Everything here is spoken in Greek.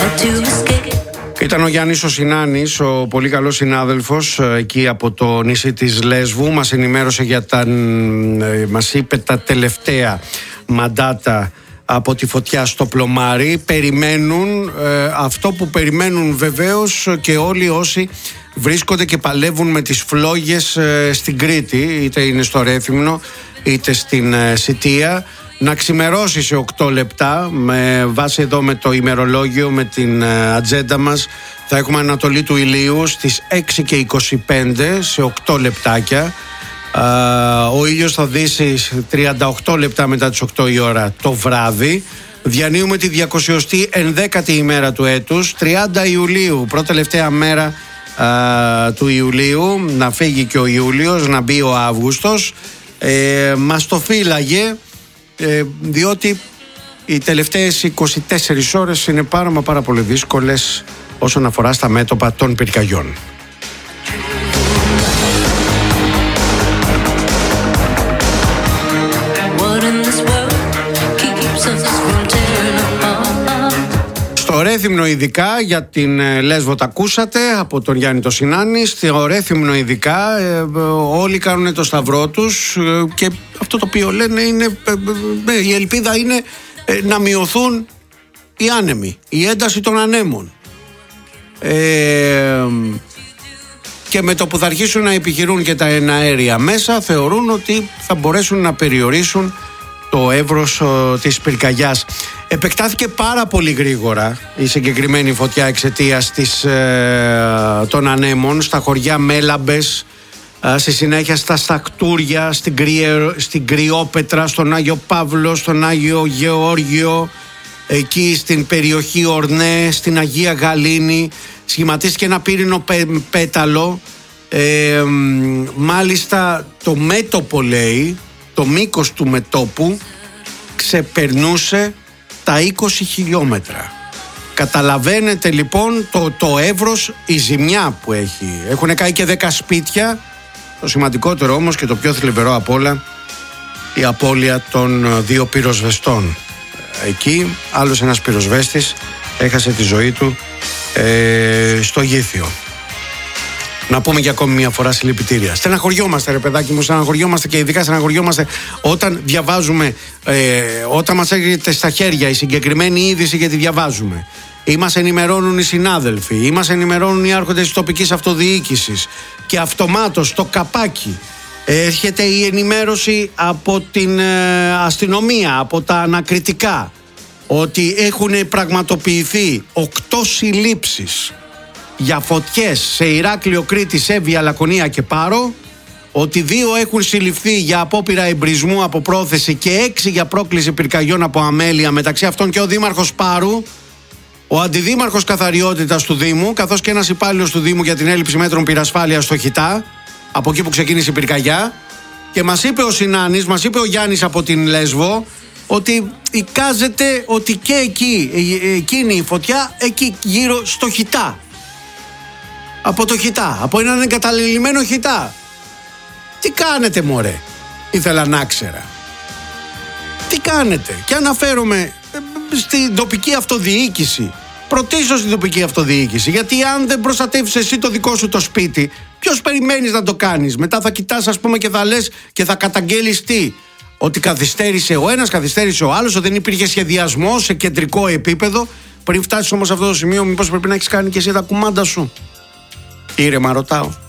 Ήταν ο Γιάννης ο Συνάνης, ο πολύ καλός συνάδελφος εκεί από το νησί της Λέσβου. Μας ενημέρωσε μας είπε τα τελευταία μαντάτα από τη φωτιά στο Πλωμάρι. Περιμένουν αυτό που περιμένουν βεβαίως και όλοι όσοι βρίσκονται και παλεύουν με τις φλόγες στην Κρήτη, είτε είναι στο Ρέθυμνο είτε στην Σιτία, να ξημερώσει σε 8 λεπτά. Με βάση εδώ με το ημερολόγιο, με την ατζέντα μας, θα έχουμε ανατολή του ηλίου στις 6:25 σε 8 λεπτάκια. Ο ήλιος θα δύσει 38 λεπτά μετά τις 8 η ώρα το βράδυ. Διανύουμε τη 211η ημέρα του έτους, 30 Ιουλίου, πρώτη τελευταία μέρα του Ιουλίου. Να φύγει και ο Ιούλιος, να μπει ο Αύγουστος. Μας το φύλαγε, διότι οι τελευταίες 24 ώρες είναι πάρα πολύ δύσκολες όσον αφορά στα μέτωπα των πυρκαγιών. Στο Ρέθυμνο ειδικά, για την Λέσβο τα ακούσατε από τον Γιάννη το Συνάνη. Στο Ρέθυμνο ειδικά όλοι κάνουν το σταυρό τους και αυτό το οποίο λένε είναι, η ελπίδα είναι να μειωθούν οι άνεμοι, η ένταση των ανέμων, και με το που θα αρχίσουν να επιχειρούν και τα εναέρια μέσα, θεωρούν ότι θα μπορέσουν να περιορίσουν το εύρος της πυρκαγιάς. Επεκτάθηκε πάρα πολύ γρήγορα η συγκεκριμένη φωτιά εξαιτίας των ανέμων στα χωριά Μέλαμπες, στη συνέχεια στα Στακτούρια, στην Κρυόπετρα, στον Άγιο Παύλο, στον Άγιο Γεώργιο, εκεί στην περιοχή Ορνέ, στην Αγία Γαλήνη. Σχηματίστηκε ένα πύρινο πέταλο. Μάλιστα το μέτωπο, λέει, το μήκος του μετώπου ξεπερνούσε τα 20 χιλιόμετρα. Καταλαβαίνετε λοιπόν το εύρος, η ζημιά που έχει. Έχουν καεί και 10 σπίτια. Το σημαντικότερο όμως και το πιο θλιβερό απ' όλα, η απώλεια των 2 πυροσβεστών. Εκεί άλλος ένας πυροσβέστης έχασε τη ζωή του στο Γήθιο. Να πούμε για ακόμη μια φορά συλληπιτήρια. Στεναχωριόμαστε, ρε παιδάκι μου, στεναχωριόμαστε και ειδικά στεναχωριόμαστε όταν διαβάζουμε, όταν μας έρχεται στα χέρια η συγκεκριμένη είδηση και τη διαβάζουμε. Ή μας ενημερώνουν οι συνάδελφοι, ή μας ενημερώνουν οι άρχοντες της τοπικής αυτοδιοίκησης και αυτομάτως στο καπάκι έρχεται η ενημέρωση από την αστυνομία, από τα ανακριτικά, ότι έχουν πραγματοποιηθεί 8 συλλήψεις για φωτιές σε Ηράκλειο, Κρήτη, Σέβεια, Λακωνία και Πάρο, ότι 2 έχουν συλληφθεί για απόπειρα εμπρισμού από πρόθεση και 6 για πρόκληση πυρκαγιών από αμέλεια, μεταξύ αυτών και ο δήμαρχος Πάρου, ο αντιδήμαρχος καθαριότητας του Δήμου, καθώς και ένας υπάλληλος του Δήμου για την έλλειψη μέτρων πυρασφάλειας στο Χιτά, από εκεί που ξεκίνησε η πυρκαγιά. Και μας είπε ο Συνάνης, μας είπε ο Γιάννης από την Λέσβο, ότι εικάζεται ότι και εκείνη η φωτιά εκεί γύρω στο Χιτά, από το Χιτά, από έναν εγκαταλελειμμένο Χιτά. Τι κάνετε μωρέ, ήθελα να ξέρα. Τι κάνετε? Και αναφέρομαι στην τοπική αυτοδιοίκηση. Πρωτίστως στην τοπική αυτοδιοίκηση. Γιατί αν δεν προστατεύεις εσύ το δικό σου το σπίτι, ποιος περιμένεις να το κάνεις? Μετά θα κοιτάς, ας πούμε, και θα λες και θα καταγγέλεις τι? Ότι καθυστέρησε ο ένας, καθυστέρησε ο άλλος, ότι δεν υπήρχε σχεδιασμό σε κεντρικό επίπεδο. Πριν φτάσεις όμως σε αυτό το σημείο, μήπως πρέπει να έχεις κάνει και εσύ τα κουμάντα σου? Ήρεμα ρωτάω.